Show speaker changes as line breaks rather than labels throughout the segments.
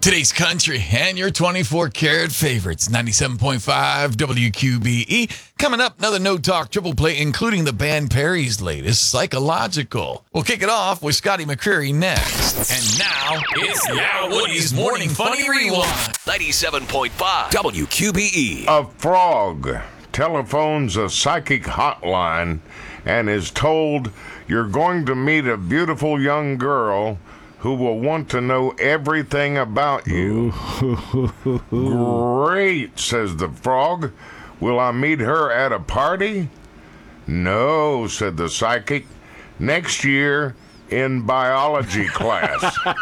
Today's country and your 24-karat favorites. 97.5 WQBE. Coming up, another No Talk triple play, including the band Perry's latest, Psychological. We'll kick it off with Scotty McCreery next. And now, it's Now Woody's Morning Funny Rewind.
97.5 WQBE.
A frog telephones a psychic hotline and is told you're going to meet a beautiful young girl who will want to know everything about you. Great, says the frog. Will I meet her at a party? No, said the psychic. Next year in biology class.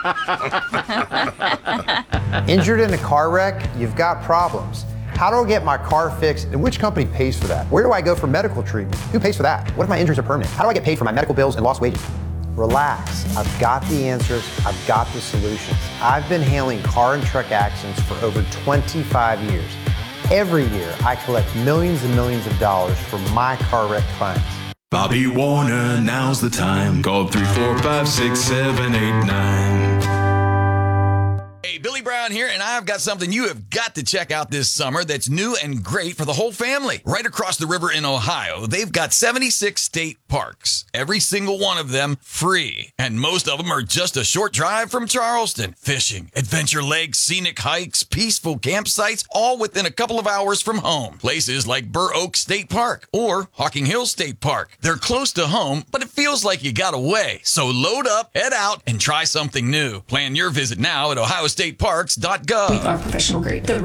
Injured in a car wreck? You've got problems. How do I get my car fixed, and which company pays for that? Where do I go for medical treatment? Who pays for that? What if my injuries are permanent? How do I get paid for my medical bills and lost wages? Relax. I've got the answers. I've got the solutions. I've been handling car and truck accidents for over 25 years. Every year, I collect millions and millions of dollars for my car wreck clients.
Bobby Warner, now's the time. Call 345-678-9.
Hey, Billy Brown here, and I've got something you have got to check out this summer that's new and great for the whole family. Right across the river in Ohio, they've got 76 state parks, every single one of them free. And most of them are just a short drive from Charleston. Fishing, adventure lakes, scenic hikes, peaceful campsites, all within a couple of hours from home. Places like Burr Oak State Park or Hocking Hill State Park. They're close to home, but it feels like you got away. So load up, head out, and try something new. Plan your visit now at ohiostateparks.gov.
We are professional grade.